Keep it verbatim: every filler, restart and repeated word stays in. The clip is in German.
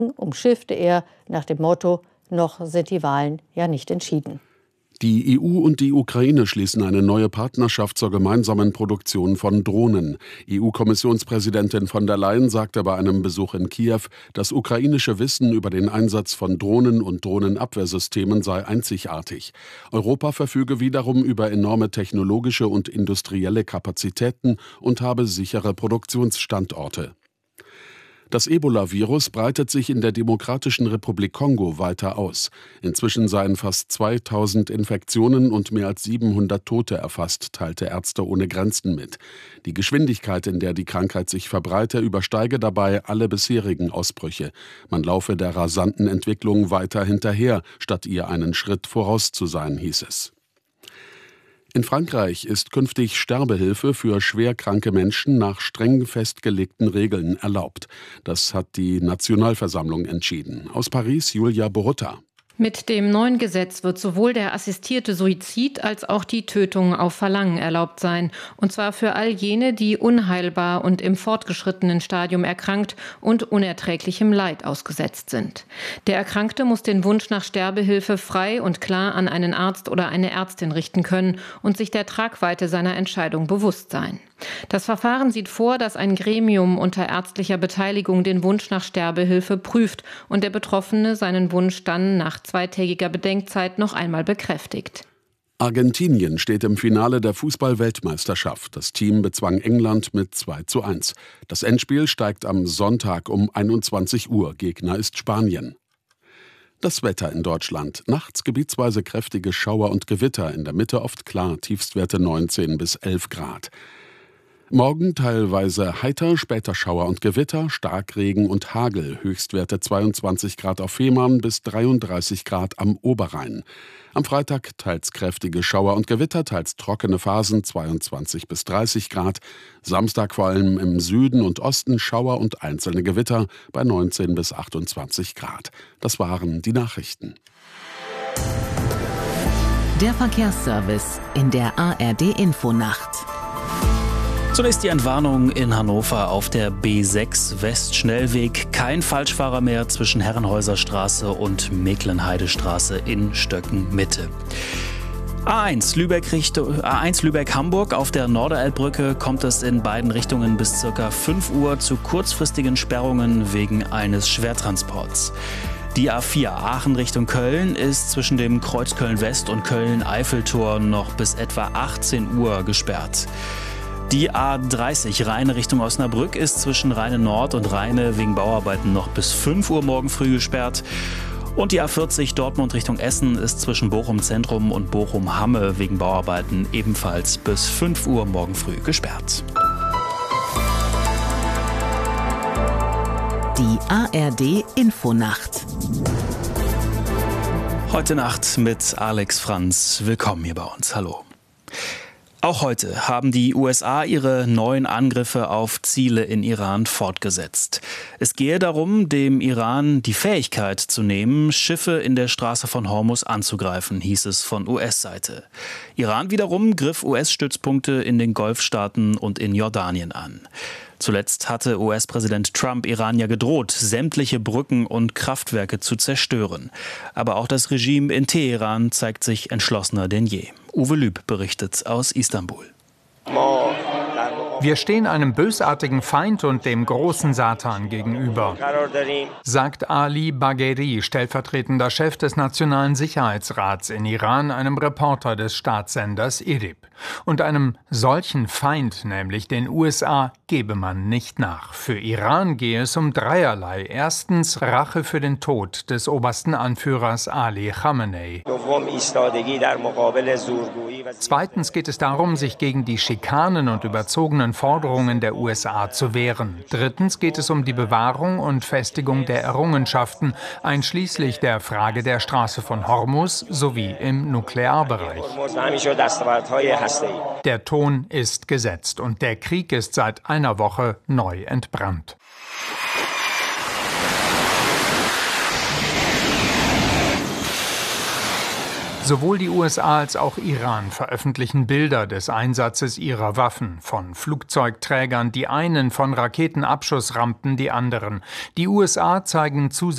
umschiffte er nach dem Motto: Noch sind die Wahlen ja nicht entschieden. Die E U und die Ukraine schließen eine neue Partnerschaft zur gemeinsamen Produktion von Drohnen. E U-Kommissionspräsidentin von der Leyen sagte bei einem Besuch in Kiew, das ukrainische Wissen über den Einsatz von Drohnen und Drohnenabwehrsystemen sei einzigartig. Europa verfüge wiederum über enorme technologische und industrielle Kapazitäten und habe sichere Produktionsstandorte. Das Ebola-Virus breitet sich in der Demokratischen Republik Kongo weiter aus. Inzwischen seien fast zweitausend Infektionen und mehr als siebenhundert Tote erfasst, teilte Ärzte ohne Grenzen mit. Die Geschwindigkeit, in der die Krankheit sich verbreite, übersteige dabei alle bisherigen Ausbrüche. Man laufe der rasanten Entwicklung weiter hinterher, statt ihr einen Schritt voraus zu sein, hieß es. In Frankreich ist künftig Sterbehilfe für schwerkranke Menschen nach streng festgelegten Regeln erlaubt. Das hat die Nationalversammlung entschieden. Aus Paris Julia Borutta. Mit dem neuen Gesetz wird sowohl der assistierte Suizid als auch die Tötung auf Verlangen erlaubt sein. Und zwar für all jene, die unheilbar und im fortgeschrittenen Stadium erkrankt und unerträglichem Leid ausgesetzt sind. Der Erkrankte muss den Wunsch nach Sterbehilfe frei und klar an einen Arzt oder eine Ärztin richten können und sich der Tragweite seiner Entscheidung bewusst sein. Das Verfahren sieht vor, dass ein Gremium unter ärztlicher Beteiligung den Wunsch nach Sterbehilfe prüft und der Betroffene seinen Wunsch dann nach zweitägiger Bedenkzeit noch einmal bekräftigt. Argentinien steht im Finale der Fußball-Weltmeisterschaft. Das Team bezwang England mit zwei zu eins. Das Endspiel steigt am Sonntag um einundzwanzig Uhr. Gegner ist Spanien. Das Wetter in Deutschland. Nachts gebietsweise kräftige Schauer und Gewitter. In der Mitte oft klar. Tiefstwerte neunzehn bis elf Grad. Morgen teilweise heiter, später Schauer und Gewitter, Starkregen und Hagel. Höchstwerte zweiundzwanzig Grad auf Fehmarn bis dreiunddreißig Grad am Oberrhein. Am Freitag teils kräftige Schauer und Gewitter, teils trockene Phasen, zweiundzwanzig bis dreißig Grad. Samstag vor allem im Süden und Osten Schauer und einzelne Gewitter bei neunzehn bis achtundzwanzig Grad. Das waren die Nachrichten. Der Verkehrsservice in der A R D-Infonacht. Zunächst die Entwarnung in Hannover auf der B sechs Westschnellweg. Kein Falschfahrer mehr zwischen Herrenhäuser Straße und Mecklenheidestraße in Stöcken-Mitte. A eins Lübeck Richtung, A eins Lübeck-Hamburg auf der Norderelbbrücke kommt es in beiden Richtungen bis ca. fünf Uhr zu kurzfristigen Sperrungen wegen eines Schwertransports. Die A vier Aachen Richtung Köln ist zwischen dem Kreuz Köln-West und Köln-Eiffeltor noch bis etwa achtzehn Uhr gesperrt. Die A dreißig Rheine Richtung Osnabrück ist zwischen Rheine Nord und Rheine wegen Bauarbeiten noch bis fünf Uhr morgen früh gesperrt. Und die A vierzig Dortmund Richtung Essen ist zwischen Bochum Zentrum und Bochum Hamme wegen Bauarbeiten ebenfalls bis fünf Uhr morgen früh gesperrt. Die A R D-Infonacht. Heute Nacht mit Alex Franz. Willkommen hier bei uns. Hallo. Auch heute haben die U S A ihre neuen Angriffe auf Ziele in Iran fortgesetzt. Es gehe darum, dem Iran die Fähigkeit zu nehmen, Schiffe in der Straße von Hormuz anzugreifen, hieß es von U S-Seite. Iran wiederum griff U S-Stützpunkte in den Golfstaaten und in Jordanien an. Zuletzt hatte U S-Präsident Trump Iran ja gedroht, sämtliche Brücken und Kraftwerke zu zerstören. Aber auch das Regime in Teheran zeigt sich entschlossener denn je. Uwe Lüb berichtet aus Istanbul. Wir stehen einem bösartigen Feind und dem großen Satan gegenüber, sagt Ali Bagheri, stellvertretender Chef des Nationalen Sicherheitsrats in Iran, einem Reporter des Staatssenders I R I B. Und einem solchen Feind, nämlich den U S A, gebe man nicht nach. Für Iran gehe es um dreierlei. Erstens Rache für den Tod des obersten Anführers Ali Khamenei. Zweitens geht es darum, sich gegen die Schikanen und überzogenen Forderungen der U S A zu wehren. Drittens geht es um die Bewahrung und Festigung der Errungenschaften, einschließlich der Frage der Straße von Hormuz sowie im Nuklearbereich. Der Ton ist gesetzt und der Krieg ist seit einer Woche neu entbrannt. Sowohl die U S A als auch Iran veröffentlichen Bilder des Einsatzes ihrer Waffen, von Flugzeugträgern die einen, von Raketenabschussrampen die anderen. Die U S A zeigen zusätzlich